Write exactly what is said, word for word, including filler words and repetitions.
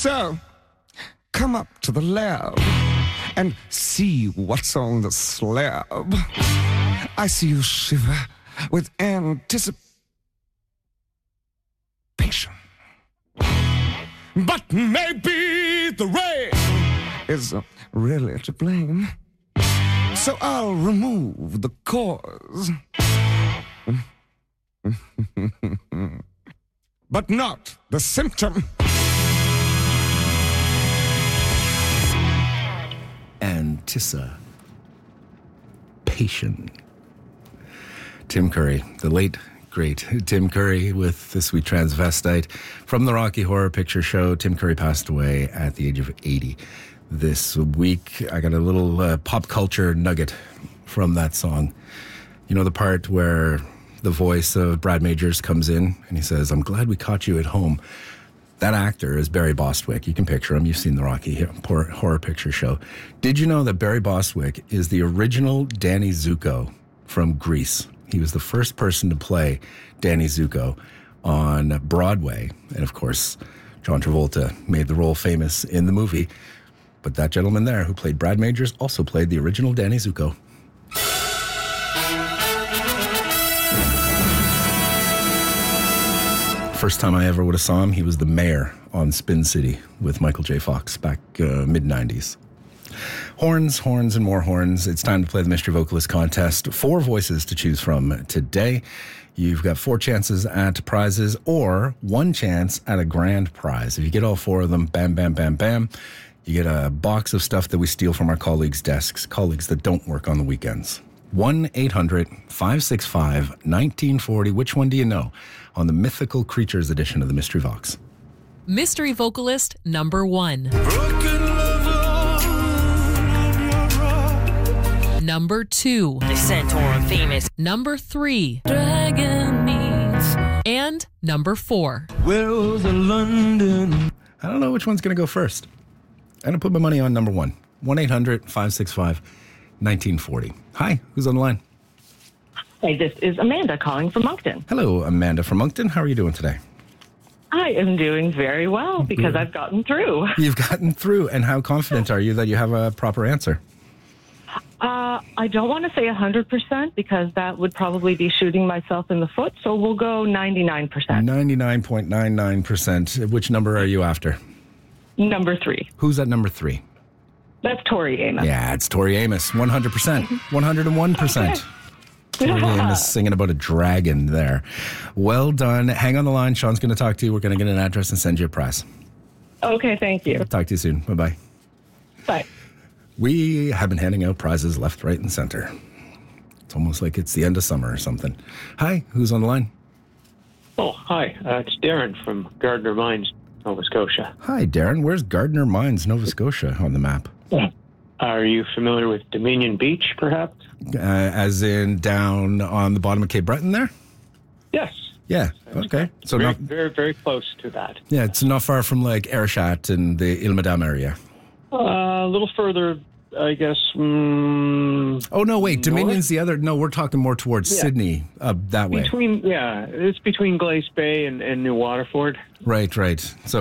So, come up to the lab and see what's on the slab. I see you shiver with anticipation. But maybe the rain is really to blame. So I'll remove the cause. But not the symptom. Anticipation. Tim Curry, the late, great Tim Curry with The Sweet Transvestite from the Rocky Horror Picture Show. Tim Curry passed away at the age of eighty this week. I got a little uh, pop culture nugget from that song. You know the part where the voice of Brad Majors comes in and he says, "I'm glad we caught you at home." That actor is Barry Bostwick. You can picture him. You've seen the Rocky Horror Picture Show. Did you know that Barry Bostwick is the original Danny Zuko from Grease? He was the first person to play Danny Zuko on Broadway. And of course, John Travolta made the role famous in the movie. But that gentleman there who played Brad Majors also played the original Danny Zuko. First time I ever would have saw him, he was the mayor on Spin City with Michael J. Fox back uh, mid nineties. Horns, horns, and more horns. It's time to play the Mystery Vocalist Contest. Four voices to choose from today. You've got four chances at prizes or one chance at a grand prize. If you get all four of them, bam, bam, bam, bam, you get a box of stuff that we steal from our colleagues' desks, colleagues that don't work on the weekends. one eight hundred five six five one nine four zero. Which one do you know on the Mythical Creatures edition of the Mystery Vox? Mystery Vocalist number one. Number two. The Santorum famous. Number three. Dragon meets. And number four. Well, the London. I don't know which one's going to go first. I'm going to put my money on number one. one eight hundred five six five one nine four zero. Hi, who's on the line? Hey, this is Amanda calling from Moncton. Hello, Amanda from Moncton. How are you doing today? I am doing very well because I've gotten through. You've gotten through. And how confident are you that you have a proper answer? Uh, I don't want to say one hundred percent because that would probably be shooting myself in the foot, so we'll go ninety-nine percent. ninety-nine point nine nine percent. Which number are you after? Number three. Who's at number three? That's Tori Amos. Yeah, it's Tori Amos. one hundred percent. one hundred one percent. Okay. Tori Amos singing about a dragon there. Well done. Hang on the line. Sean's going to talk to you. We're going to get an address and send you a prize. Okay, thank you. Talk to you soon. Bye-bye. Bye. We have been handing out prizes left, right, and center. It's almost like it's the end of summer or something. Hi, who's on the line? Oh, hi. Uh, it's Darren from Gardner Mines, Nova Scotia. Hi, Darren. Where's Gardner Mines, Nova Scotia on the map? Are you familiar with Dominion Beach, perhaps? Uh, as in down on the bottom of Cape Breton there? Yes. Yeah, okay. So very, not, very, very close to that. yeah, it's not far from like Ayrshire and the Ile Madame area. Uh, a little further, I guess. Mm, Oh, no, wait. Dominion's the other. No, we're talking more towards Yeah. Sydney, uh, that way. between, yeah, it's between Glace Bay and, and New Waterford. Right, right. So